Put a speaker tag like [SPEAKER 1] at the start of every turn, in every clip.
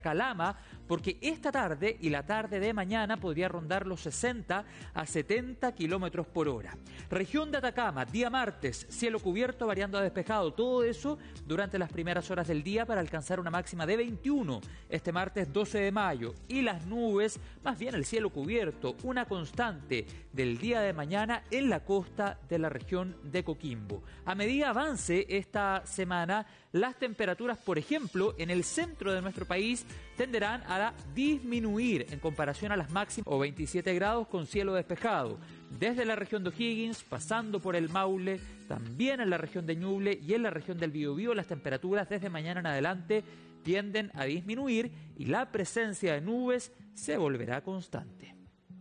[SPEAKER 1] Calama, porque esta tarde y la tarde de mañana podría rondar los 60 a 70 kilómetros por hora. Región de Atacama, día martes, cielo cubierto variando a despejado, todo eso durante las primeras horas del día para alcanzar una máxima de 21 este martes 12 de mayo. Y las nubes, más bien el cielo cubierto, una constante del día de mañana en la costa de la región de Coquimbo. A medida avance esta semana, las temperaturas, por ejemplo, en el centro de nuestro país tenderán a disminuir en comparación a las máximas o 27 grados con cielo despejado. Desde la región de O'Higgins, pasando por el Maule, también en la región de Ñuble y en la región del Biobío, las temperaturas desde mañana en adelante tienden a disminuir y la presencia de nubes se volverá constante.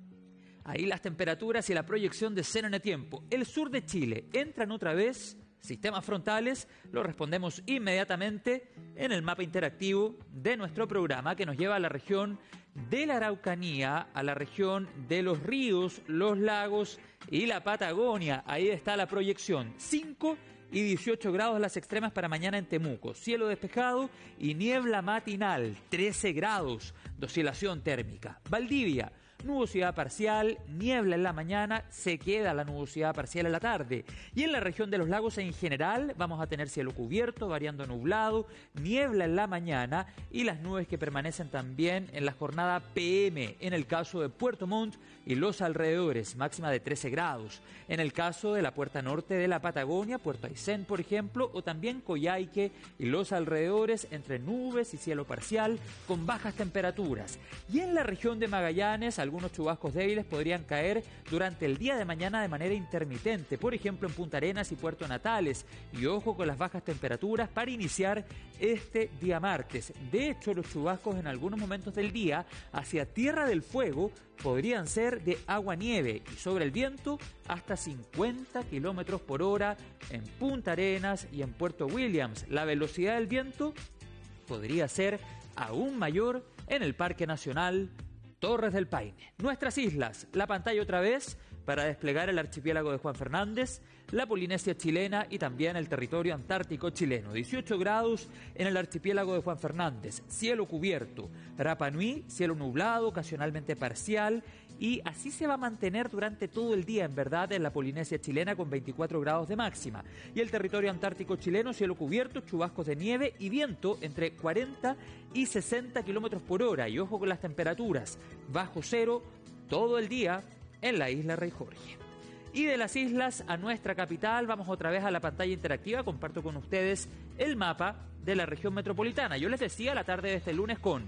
[SPEAKER 1] Ahí las temperaturas y la proyección de CNN Tiempo. El sur de Chile entran otra vez sistemas frontales, lo respondemos inmediatamente en el mapa interactivo de nuestro programa que nos lleva a la región de la Araucanía, a la región de los ríos, los lagos y la Patagonia. Ahí está la proyección. 5 y 18 grados las extremas para mañana en Temuco. Cielo despejado y niebla matinal. 13 grados de oscilación térmica. Valdivia, nubosidad parcial, niebla en la mañana, se queda la nubosidad parcial en la tarde. Y en la región de los lagos en general vamos a tener cielo cubierto, variando nublado, niebla en la mañana y las nubes que permanecen también en la jornada PM. En el caso de Puerto Montt y los alrededores, máxima de 13 grados. En el caso de la puerta norte de la Patagonia, Puerto Aysén, por ejemplo, o también Coyhaique y los alrededores, entre nubes y cielo parcial con bajas temperaturas. Y en la región de Magallanes, algunos chubascos débiles podrían caer durante el día de mañana de manera intermitente, por ejemplo en Punta Arenas y Puerto Natales. Y ojo con las bajas temperaturas para iniciar este día martes. De hecho, los chubascos en algunos momentos del día hacia Tierra del Fuego podrían ser de agua-nieve y sobre el viento hasta 50 kilómetros por hora en Punta Arenas y en Puerto Williams. La velocidad del viento podría ser aún mayor en el Parque Nacional Torres del Paine. Nuestras islas, la pantalla otra vez para desplegar el archipiélago de Juan Fernández, la Polinesia chilena y también el territorio antártico chileno. 18 grados en el archipiélago de Juan Fernández, cielo cubierto. Rapa Nui, cielo nublado, ocasionalmente parcial, y así se va a mantener durante todo el día, en verdad, en la Polinesia chilena con 24 grados de máxima. Y el territorio antártico chileno, cielo cubierto, chubascos de nieve y viento entre 40 y 60 kilómetros por hora. Y ojo con las temperaturas, bajo cero todo el día en la isla Rey Jorge. Y de las islas a nuestra capital, vamos otra vez a la pantalla interactiva. Comparto con ustedes el mapa de la región metropolitana. Yo les decía la tarde de este lunes con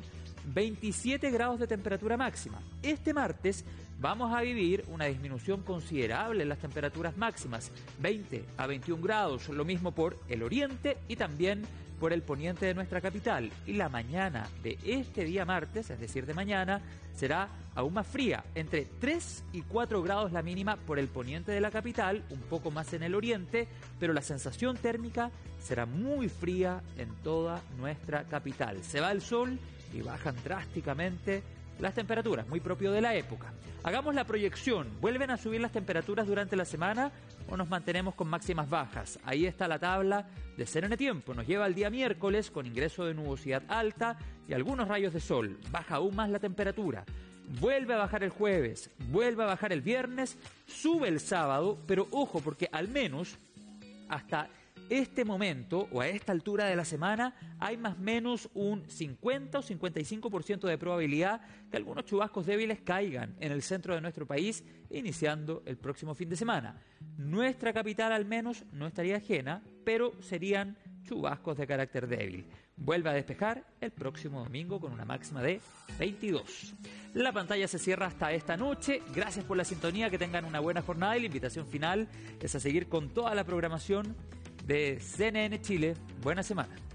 [SPEAKER 1] 27 grados de temperatura máxima. Este martes vamos a vivir una disminución considerable en las temperaturas máximas, 20 a 21 grados, lo mismo por el oriente y también por el poniente de nuestra capital. Y la mañana de este día martes, es decir, de mañana, será aún más fría, entre 3 y 4 grados la mínima por el poniente de la capital, un poco más en el oriente, pero la sensación térmica será muy fría en toda nuestra capital. Se va el sol y bajan drásticamente las temperaturas, muy propio de la época. Hagamos la proyección. ¿Vuelven a subir las temperaturas durante la semana o nos mantenemos con máximas bajas? Ahí está la tabla de CNN Tiempo. Nos lleva al día miércoles con ingreso de nubosidad alta y algunos rayos de sol. Baja aún más la temperatura. Vuelve a bajar el jueves, vuelve a bajar el viernes, sube el sábado, pero ojo porque al menos hasta este momento o a esta altura de la semana hay más o menos un 50 o 55% de probabilidad que algunos chubascos débiles caigan en el centro de nuestro país iniciando el próximo fin de semana. Nuestra capital al menos no estaría ajena, pero serían chubascos de carácter débil. Vuelve a despejar el próximo domingo con una máxima de 22. La pantalla se cierra hasta esta noche. Gracias por la sintonía, que tengan una buena jornada y la invitación final es a seguir con toda la programación de CNN Chile. Buena semana.